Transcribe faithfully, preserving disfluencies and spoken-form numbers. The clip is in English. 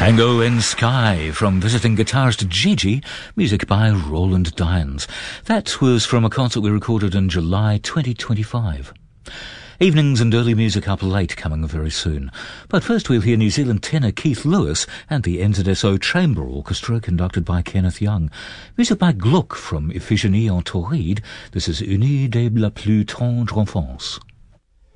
Tango in Sky from visiting guitarist Gigi, music by Roland Dynes. That was from a concert we recorded in July twenty twenty-five. Evenings and early music up late coming very soon. But first we'll hear New Zealand tenor Keith Lewis and the N Z S O Chamber Orchestra conducted by Kenneth Young. Music by Gluck from Iphigénie en Tauride. This is Une de la plus tendre enfance.